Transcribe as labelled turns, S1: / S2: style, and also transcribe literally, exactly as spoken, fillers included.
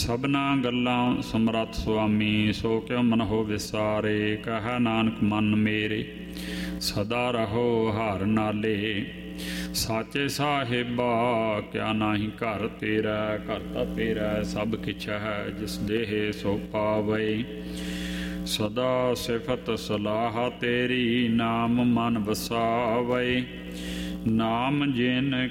S1: ਸਭਨਾ ਗੱਲਾਂ ਸਮਰੱਥ ਸੁਆਮੀ, ਸੋ ਕਿਉ ਮਨਹੁ ਵਿਸਾਰੇ। ਕਹਿ ਨਾਨਕ ਮਨ ਮੇਰੇ ਸਦਾ ਰਹੋ ਹਰ ਨਾਲੇ। ਸਾਚੇ ਸਾਹਿਬਾ ਕਿਆ ਨਾਹੀ ਘਰ ਤੇਰਾ। ਘਰ ਤਾਂ ਤੇਰਾ ਸਭ ਕਿਛ ਹੈ, ਜਿਸ ਦੇਹ ਸੋ ਪਾਵੈ। ਸਦਾ ਸਿਫਤ ਸਲਾਹ ਤੇਰੀ, ਨਾਮ ਮਨ ਵਸਾਵੈ। ਨਾਮ ਜਿਨ